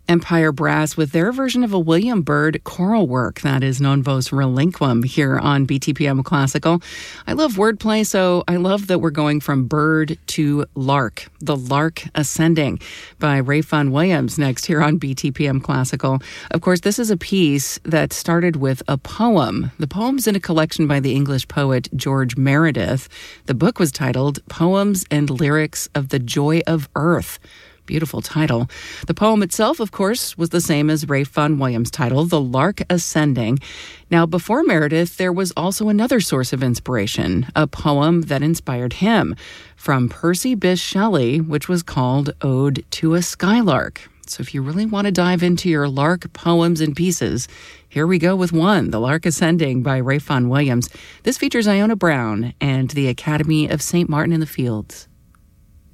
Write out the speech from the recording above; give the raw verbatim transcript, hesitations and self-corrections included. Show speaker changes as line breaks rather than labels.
Empire Brass with their version of a William Byrd choral work, that is Non Vos Relinquum, here on B T P M Classical. I love wordplay, so I love that we're going from bird to lark. The Lark Ascending by Ralph Vaughan Williams next here on B T P M Classical. Of course, this is a piece that started with a poem. The poem's in a collection by the English poet George Meredith. The book was titled Poems and Lyrics of the Joy of Earth. Beautiful title. The poem itself, of course, was the same as Ralph Vaughan Williams' title, The Lark Ascending. Now, before Meredith, there was also another source of inspiration, a poem that inspired him, from Percy Bysshe Shelley, which was called Ode to a Skylark. So if you really want to dive into your lark poems and pieces, here we go with one, The Lark Ascending by Ralph Vaughan Williams. This features Iona Brown and the Academy of Saint Martin in the Fields.